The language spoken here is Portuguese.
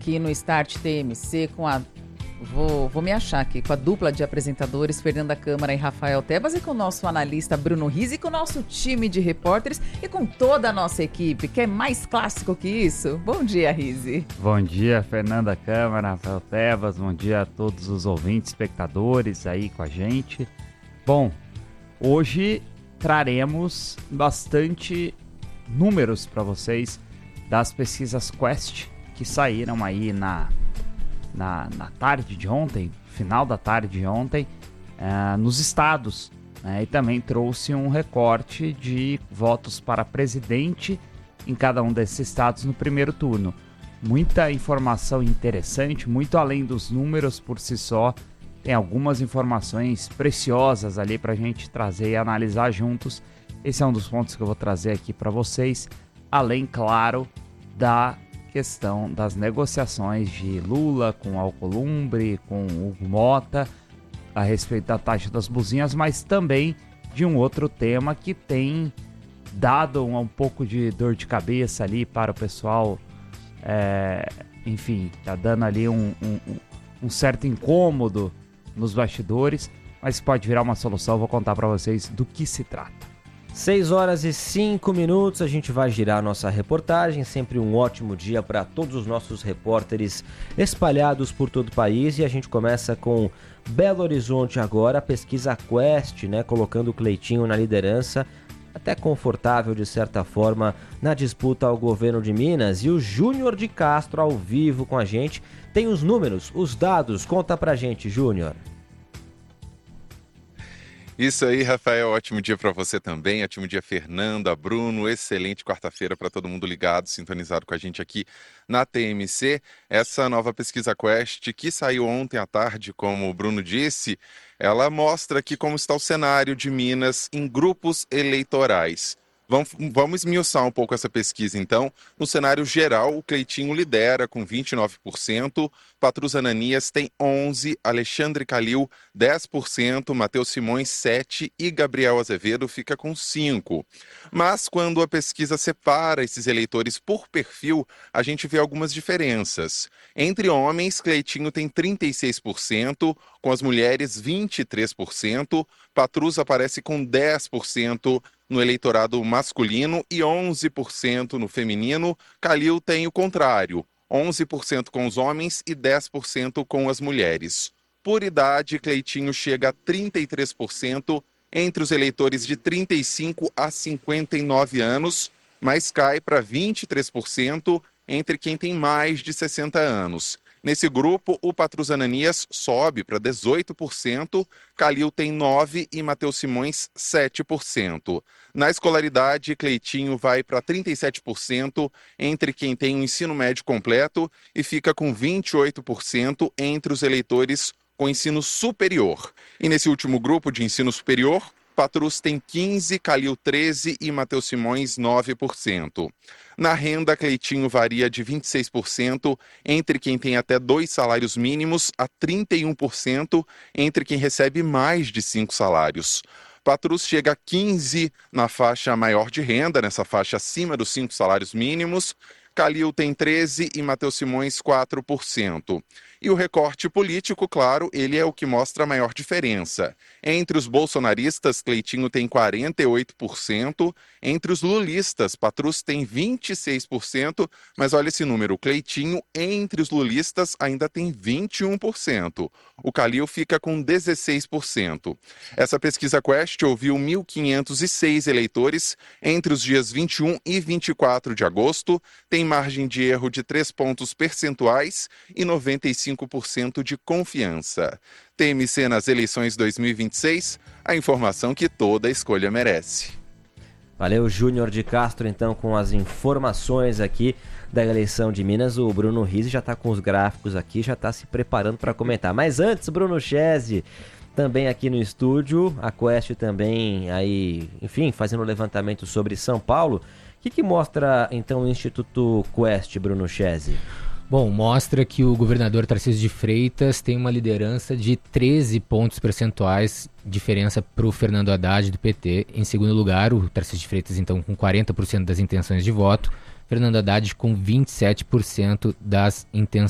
aqui no Start TMC com a... Vou me achar aqui, com a dupla de apresentadores, Fernanda Câmara e Rafael Tebas, e com o nosso analista Bruno Rizzi, e com o nosso time de repórteres e com toda a nossa equipe, que é mais clássico que isso. Bom dia, Rizzi. Bom dia, Fernanda Câmara, Rafael Tebas, bom dia a todos os ouvintes, espectadores aí com a gente. Bom, hoje traremos bastante números para vocês das pesquisas Quest que saíram aí na tarde de ontem, final da tarde de ontem, nos estados, né? E também trouxe um recorte de votos para presidente em cada um desses estados no primeiro turno. Muita informação interessante, muito além dos números por si só, tem algumas informações preciosas ali para a gente trazer e analisar juntos. Esse é um dos pontos que eu vou trazer aqui para vocês, além, claro, da questão das negociações de Lula com Alcolumbre, com Hugo Mota, a respeito da taxa das buzinhas, mas também de um outro tema que tem dado um pouco de dor de cabeça ali para o pessoal, enfim, tá dando ali um certo incômodo nos bastidores, mas pode virar uma solução. Eu vou contar para vocês do que se trata. 6h05, a gente vai girar a nossa reportagem, sempre um ótimo dia para todos os nossos repórteres espalhados por todo o país, e a gente começa com Belo Horizonte agora, a pesquisa Quest, né, colocando o Cleitinho na liderança, até confortável de certa forma na disputa ao governo de Minas, e o Júnior de Castro ao vivo com a gente, tem os números, os dados, conta pra gente, Júnior. Isso aí, Rafael, ótimo dia para você também, ótimo dia, Fernanda, Bruno, excelente quarta-feira para todo mundo ligado, sintonizado com a gente aqui na TMC. Essa nova pesquisa Quest, que saiu ontem à tarde, como o Bruno disse, ela mostra aqui como está o cenário de Minas em grupos eleitorais. Vamos esmiuçar um pouco essa pesquisa, então. No cenário geral, o Cleitinho lidera com 29%, Patrus Ananias tem 11%, Alexandre Calil 10%, Matheus Simões 7% e Gabriel Azevedo fica com 5%. Mas quando a pesquisa separa esses eleitores por perfil, a gente vê algumas diferenças. Entre homens, Cleitinho tem 36%, com as mulheres 23%, Patrus aparece com 10% no eleitorado masculino e 11% no feminino. Calil tem o contrário, 11% com os homens e 10% com as mulheres. Por idade, Cleitinho chega a 33% entre os eleitores de 35 a 59 anos, mas cai para 23% entre quem tem mais de 60 anos. Nesse grupo, o Patrus Ananias sobe para 18%, Calil tem 9% e Matheus Simões 7%. Na escolaridade, Cleitinho vai para 37% entre quem tem um ensino médio completo e fica com 28% entre os eleitores com ensino superior. E nesse último grupo de ensino superior, Patrus tem 15%, Calil 13% e Matheus Simões 9%. Na renda, Cleitinho varia de 26% entre quem tem até 2 salários mínimos a 31% entre quem recebe mais de 5 salários. Patrus chega a 15% na faixa maior de renda, nessa faixa acima dos 5 salários mínimos. Calil tem 13% e Matheus Simões 4%. E o recorte político, claro, ele é o que mostra a maior diferença. Entre os bolsonaristas, Cleitinho tem 48%. Entre os lulistas, Patrus tem 26%. Mas olha esse número, Cleitinho, entre os lulistas, ainda tem 21%. O Calil fica com 16%. Essa pesquisa Quest ouviu 1.506 eleitores entre os dias 21 e 24 de agosto. Tem margem de erro de 3 pontos percentuais e 95% de confiança. TMC nas eleições 2026, a informação que toda escolha merece. Valeu, Júnior de Castro, então, com as informações aqui da eleição de Minas. O Bruno Rizzi já está com os gráficos aqui, já está se preparando para comentar. Mas antes, Bruno Chese, também aqui no estúdio, a Quest também aí, enfim, fazendo um levantamento sobre São Paulo. O que mostra, então, o Instituto Quest, Bruno Chese? Bom, mostra que o governador Tarcísio de Freitas tem uma liderança de 13 pontos percentuais, diferença para o Fernando Haddad do PT. Em segundo lugar, o Tarcísio de Freitas, então, com 40% das intenções de voto. Fernando Haddad com 27% das intenções